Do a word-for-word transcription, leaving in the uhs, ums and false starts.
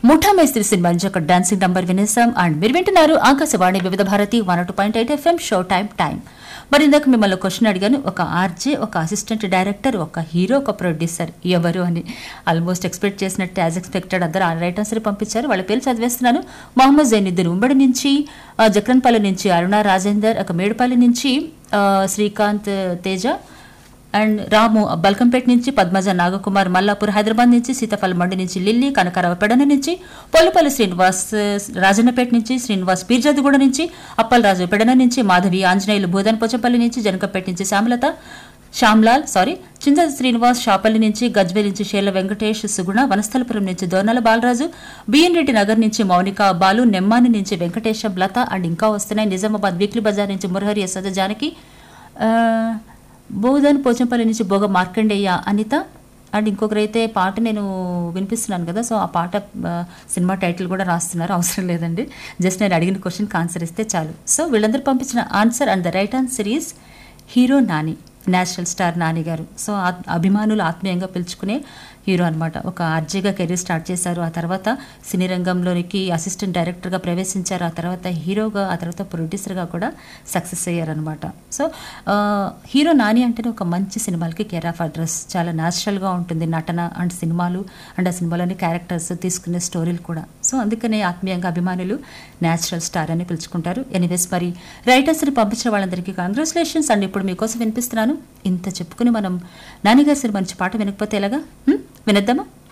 ముఠా మేస్త్రి సినిమా నుంచి ఒక డాన్సింగ్ నంబర్ వినేసాం. అండ్ మీరు వింటున్నారు ఆకాశవాణి వివిధ Bharati one two point eight FM show time time. మరి ఇందాక మిమ్మల్ని క్వశ్చన్ అడిగాను, ఒక ఆర్జే, ఒక అసిస్టెంట్ డైరెక్టర్, ఒక హీరో, ఒక ప్రొడ్యూసర్ ఎవరు అని. ఆల్మోస్ట్ ఎక్స్పెక్ట్ చేసినట్టు యాజ్ ఎక్స్పెక్టెడ్ అందరూ రైట్ ఆన్సర్ పంపించారు. వాళ్ళ పేరు చదివేస్తున్నాను. మొహమ్మద్ జైనుద్దీన్ ఉమ్మడి నుంచి, జక్రన్పల్లి నుంచి అరుణ రాజేందర్, ఒక మేడుపల్లి నుంచి శ్రీకాంత్ తేజ, అండ్ రాము బల్కంపేట నుంచి, పద్మజ నాగకుమార్ మల్లాపూర్ హైదరాబాద్ నుంచి, సీతాఫల్ మండి నుంచి లిల్లీ, కనకారావు పెడన నుంచి, పొల్లుపల్లి శ్రీనివాస్ రాజన్నపేట నుంచి, శ్రీనివాస్ పీర్జాదిగూడ నుంచి, అప్పలరాజు పెడన నుంచి, మాధవి ఆంజనేయులు భూదన్ పోచంపల్లి నుంచి, జనకపేట నుంచి శ్యామలత శ్యామ్లాల్ సారీ చింత శ్రీనివాస్ షాపల్లి నుంచి, గజ్వేల్ నుంచి షేర్ల వెంకటేష్ సుగుణ, వనస్థలపురం నుంచి దోర్నల బాలరాజు, బిఎన్ రెడ్డి నగర్ నుంచి మౌనిక బాలు, నెమ్మాని నుంచి వెంకటేశం లత, అండ్ ఇంకా వస్తున్నాయి. నిజామాబాద్ వీక్లీ బజార్ నుంచి మురహరి యశోద జానకి, బోధన్ పోచంపల్లి నుంచి బోగ మార్కండేయ అనిత, అండ్ ఇంకొకరైతే పాట నేను వినిపిస్తున్నాను కదా, సో ఆ పాట సినిమా టైటిల్ కూడా రాస్తున్నారు, అవసరం లేదండి, జస్ట్ నేను అడిగిన క్వశ్చన్కి ఆన్సర్ ఇస్తే చాలు. సో వీళ్ళందరూ పంపించిన answer and the right answer is hero Nani, national star Nani గారు. సో అభిమానులు ఆత్మీయంగా పిలుచుకునే హీరో అనమాట. ఒక ఆర్జేగా కెరీర్ స్టార్ట్ చేశారు, ఆ తర్వాత సినీ రంగంలోనికి అసిస్టెంట్ డైరెక్టర్గా ప్రవేశించారు, ఆ తర్వాత హీరోగా, ఆ తర్వాత ప్రొడ్యూసర్గా కూడా సక్సెస్ అయ్యారనమాట. సో హీరో నాని అంటేనే ఒక మంచి సినిమాలకి కేర్ ఆఫ్ అడ్రస్, చాలా న్యాచురల్గా ఉంటుంది నటన అండ్ సినిమాలు, అండ్ ఆ సినిమాలోని క్యారెక్టర్స్, తీసుకునే స్టోరీలు కూడా. సో అందుకనే ఆత్మీయంగా అభిమానులు న్యాచురల్ స్టార్ అని పిలుచుకుంటారు. ఎనీవేస్, మరి రైటర్స్ని పంపించిన వాళ్ళందరికీ కంగ్రాచులేషన్స్. అండ్ ఇప్పుడు మీకోసం వినిపిస్తున్నాను. ఇంత చెప్పుకుని మనం నానిగారి సినిమా నుంచి పాట వినకపోతే ఎలాగా, వినేద్దామా?